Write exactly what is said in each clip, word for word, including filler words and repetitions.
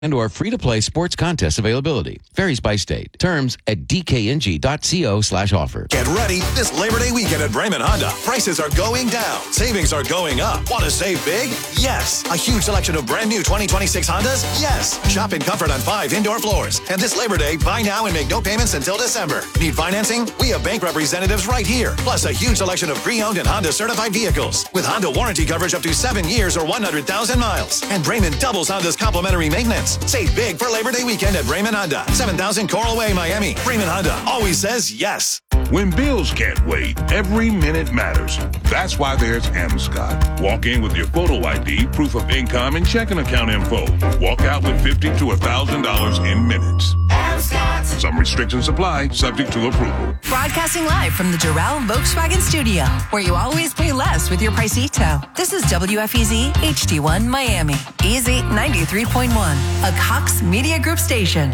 and or free-to-play sports contest availability. Varies by state. Terms at d k n g dot co slash offer. Get ready this Labor Day weekend at Bremen Honda. Prices are going down. Savings are going up. Want to save big? Yes. A huge selection of brand new twenty twenty-six Hondas? Yes. Shop in comfort on five indoor floors. And this Labor Day, buy now and make no payments until December. Need financing? We have bank representatives right here. Plus a huge selection of pre-owned and Honda certified vehicles. With Honda warranty coverage up to seven years or one hundred thousand miles. And Bremen doubles Honda's complimentary maintenance. Save big for Labor Day weekend at Bremen Honda. seven thousand Coral Way, Miami. Bremen Honda always says yes. When bills can't wait, every minute matters. That's why there's Amscot. Walk in with your photo I D, proof of income, and checking account info. Walk out with fifty to one thousand dollars in minutes. Amscot. Some restrictions apply, subject to approval. Broadcasting live from the Doral Volkswagen Studio, where you always pay less with your Pricito. This is W F E Z H D one Miami. Easy ninety-three point one, a Cox Media Group station.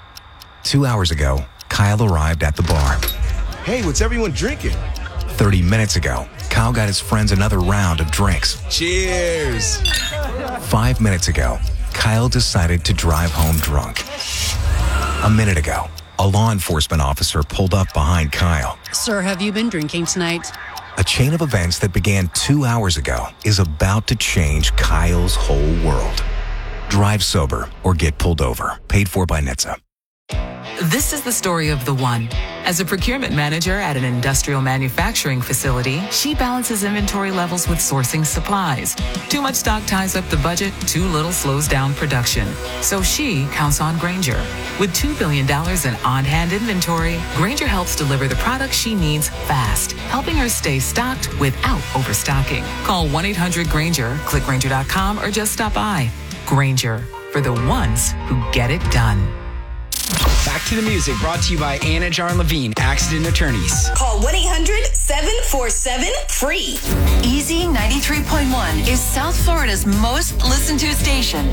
Two hours ago, Kyle arrived at the bar. Hey, what's everyone drinking? thirty minutes ago, Kyle got his friends another round of drinks. Cheers. Five minutes ago, Kyle decided to drive home drunk. A minute ago, a law enforcement officer pulled up behind Kyle. Sir, have you been drinking tonight? A chain of events that began two hours ago is about to change Kyle's whole world. Drive sober or get pulled over. Paid for by N H T S A. This is the story of the one. As a procurement manager at an industrial manufacturing facility, she balances inventory levels with sourcing supplies. Too much stock ties up the budget, too little slows down production. So she counts on Grainger. With two billion dollars in on-hand inventory, Grainger helps deliver the products she needs fast, helping her stay stocked without overstocking. Call one eight hundred Grainger, click Grainger dot com, or just stop by. Grainger, for the ones who get it done. Back to the music, brought to you by Anna Jarn Levine, Accident Attorneys. Call one eight hundred seven four seven free. Easy ninety-three point one is South Florida's most listened to station.